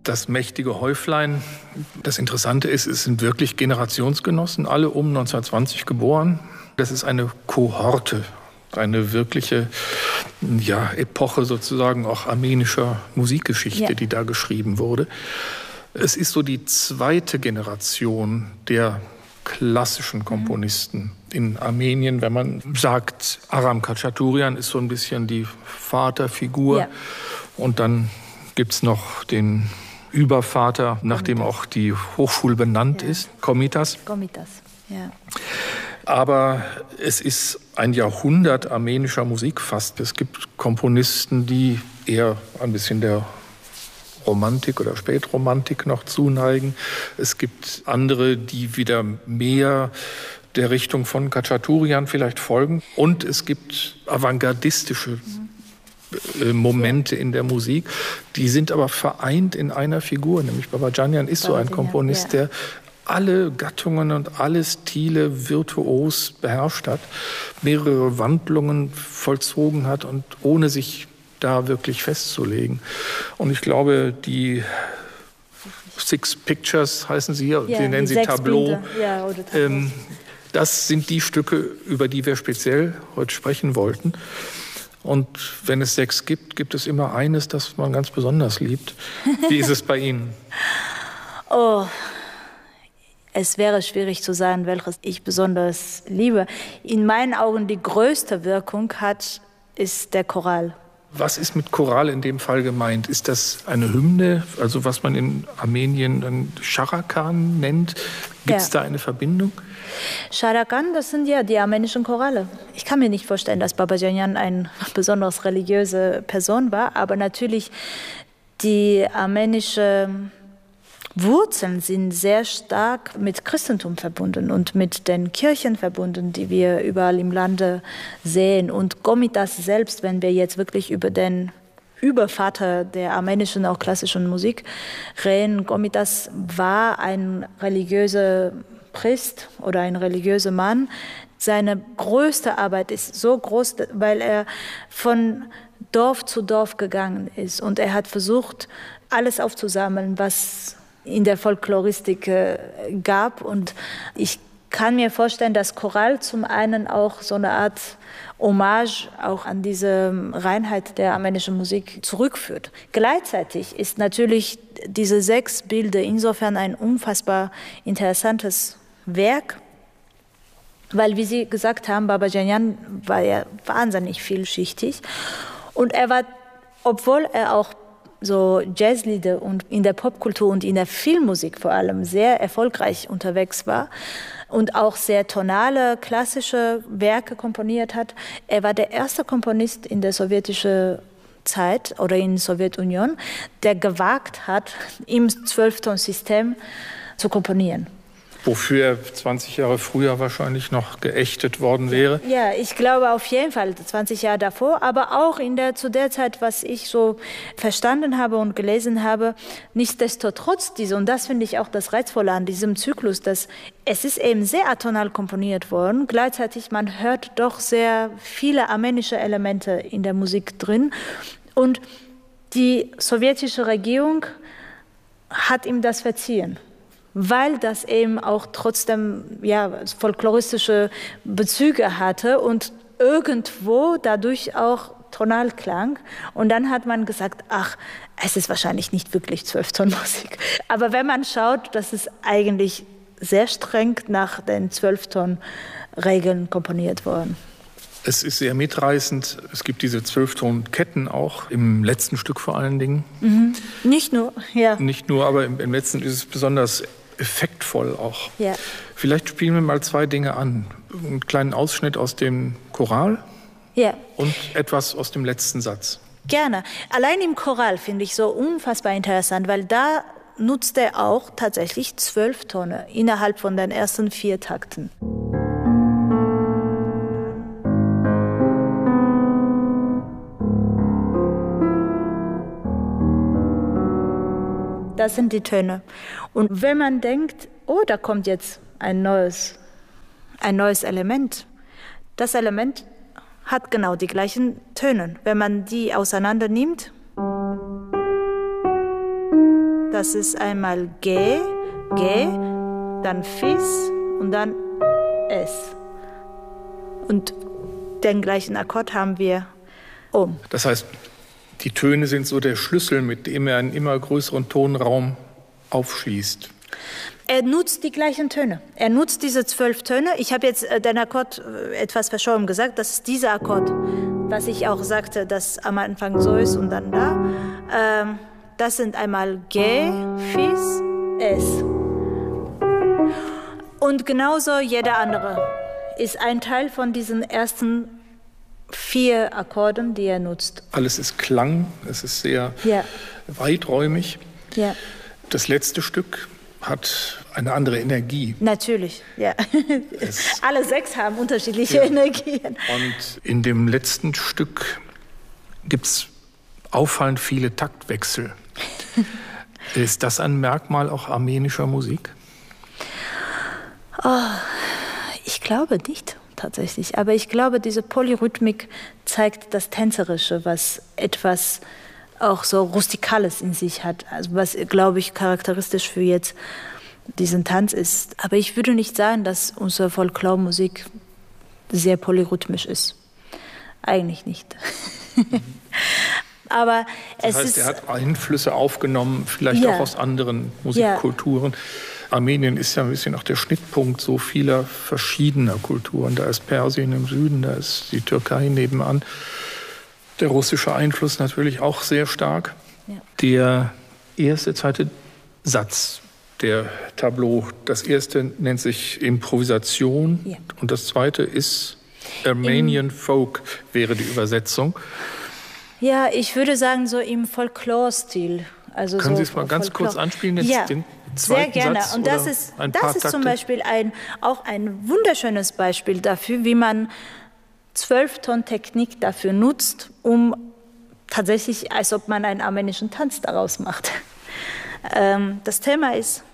Das mächtige Häuflein. Das Interessante ist, es sind wirklich Generationsgenossen, alle um 1920 geboren. Das ist eine Kohorte, eine wirkliche Epoche sozusagen auch armenischer Musikgeschichte, die da geschrieben wurde. Es ist so die zweite Generation der klassischen Komponisten in Armenien. Wenn man sagt, Aram Khachaturian ist so ein bisschen die Vaterfigur. Ja. Und dann gibt es noch den Übervater, nach dem auch die Hochschule benannt ist, Komitas. Ja. Aber es ist ein Jahrhundert armenischer Musik fast. Es gibt Komponisten, die eher ein bisschen der Romantik oder Spätromantik noch zuneigen. Es gibt andere, die wieder mehr der Richtung von Khachaturian vielleicht folgen. Und es gibt avantgardistische Momente in der Musik. Die sind aber vereint in einer Figur, nämlich Babajanjan ist so ein Komponist, der alle Gattungen und alle Stile virtuos beherrscht hat, mehrere Wandlungen vollzogen hat und ohne sich da wirklich festzulegen. Und ich glaube, die Six Pictures heißen sie hier, sie nennen sie Tableau. Das sind die Stücke, über die wir speziell heute sprechen wollten. Und wenn es 6 gibt, gibt es immer eines, das man ganz besonders liebt. Wie ist es bei Ihnen? Es wäre schwierig zu sagen, welches ich besonders liebe. In meinen Augen die größte Wirkung ist der Choral. Was ist mit Choral in dem Fall gemeint? Ist das eine Hymne, also was man in Armenien dann Charakan nennt? Gibt es da eine Verbindung? Charakan, das sind ja die armenischen Chorale. Ich kann mir nicht vorstellen, dass Babajanjan eine besonders religiöse Person war, aber natürlich die armenischen Wurzeln sind sehr stark mit Christentum verbunden und mit den Kirchen verbunden, die wir überall im Lande sehen. Und Komitas selbst, wenn wir jetzt wirklich über den Übervater der armenischen, auch klassischen Musik reden, Komitas war ein religiöser Priester oder ein religiöser Mann. Seine größte Arbeit ist so groß, weil er von Dorf zu Dorf gegangen ist. Und er hat versucht, alles aufzusammeln, was in der Folkloristik gab. Und ich kann mir vorstellen, dass Choral zum einen auch so eine Art Hommage auch an diese Reinheit der armenischen Musik zurückführt. Gleichzeitig ist natürlich diese 6 Bilder insofern ein unfassbar interessantes Werk, weil, wie Sie gesagt haben, Babajanjan war ja wahnsinnig vielschichtig. Und er war, obwohl er auch so Jazzlieder und in der Popkultur und in der Filmmusik vor allem sehr erfolgreich unterwegs war und auch sehr tonale, klassische Werke komponiert hat. Er war der erste Komponist in der sowjetischen Zeit oder in der Sowjetunion, der gewagt hat, im 12-Ton-System zu komponieren. Wofür 20 Jahre früher wahrscheinlich noch geächtet worden wäre? Ja, ich glaube auf jeden Fall 20 Jahre davor, aber auch zu der Zeit, was ich so verstanden habe und gelesen habe, nichtsdestotrotz und das finde ich auch das Reizvolle an diesem Zyklus, dass es ist eben sehr atonal komponiert worden, gleichzeitig man hört doch sehr viele armenische Elemente in der Musik drin und die sowjetische Regierung hat ihm das verziehen, weil das eben auch trotzdem folkloristische Bezüge hatte und irgendwo dadurch auch tonal klang. Und dann hat man gesagt, es ist wahrscheinlich nicht wirklich 12-Ton-Musik. Aber wenn man schaut, das ist eigentlich sehr streng nach den 12-Ton-Regeln komponiert worden. Es ist sehr mitreißend. Es gibt diese 12-Ton-Ketten auch, im letzten Stück vor allen Dingen. Mhm. Nicht nur, ja. Nicht nur, aber im letzten ist es besonders effektvoll auch. Ja. Vielleicht spielen wir mal 2 Dinge an. Einen kleinen Ausschnitt aus dem Choral und etwas aus dem letzten Satz. Gerne. Allein im Choral finde ich so unfassbar interessant, weil da nutzt er auch tatsächlich 12 Tone innerhalb von den ersten 4 Takten. Das sind die Töne. Und wenn man denkt, da kommt jetzt ein neues Element, das Element hat genau die gleichen Töne. Wenn man die auseinander nimmt, Das ist einmal G, G, dann Fis und dann S. Und den gleichen Akkord haben wir Om. Das heißt, die Töne sind so der Schlüssel, mit dem er einen immer größeren Tonraum aufschließt. Er nutzt die gleichen Töne. Er nutzt diese 12 Töne. Ich habe jetzt den Akkord etwas verschoben gesagt. Das ist dieser Akkord, was ich auch sagte, dass am Anfang so ist und dann da. Das sind einmal G, Fis, S. Und genauso jeder andere ist ein Teil von diesen ersten 4 Akkorden, die er nutzt. Alles ist Klang, es ist sehr weiträumig. Ja. Das letzte Stück hat eine andere Energie. Natürlich, ja. Alle 6 haben unterschiedliche Energien. Und in dem letzten Stück gibt es auffallend viele Taktwechsel. Ist das ein Merkmal auch armenischer Musik? Oh, ich glaube nicht tatsächlich. Aber ich glaube, diese Polyrhythmik zeigt das Tänzerische, was etwas auch so Rustikales in sich hat. Also was, glaube ich, charakteristisch für jetzt diesen Tanz ist. Aber ich würde nicht sagen, dass unsere Folklore-Musik sehr polyrhythmisch ist. Eigentlich nicht. Aber das heißt, er hat Einflüsse aufgenommen, vielleicht auch aus anderen Musikkulturen. Ja. Armenien ist ja ein bisschen auch der Schnittpunkt so vieler verschiedener Kulturen. Da ist Persien im Süden, da ist die Türkei nebenan. Der russische Einfluss natürlich auch sehr stark. Ja. Der erste, zweite Satz der Tableau, das erste nennt sich Improvisation und das zweite ist Armenian Folk, wäre die Übersetzung. Ja, ich würde sagen so im Folklore-Stil. Also können so Sie es mal ganz kurz anspielen? Jetzt den sehr gerne. Satz und das ist zum Beispiel auch ein wunderschönes Beispiel dafür, wie man 12-Ton-Technik dafür nutzt, um tatsächlich, als ob man einen armenischen Tanz daraus macht. Das Thema ist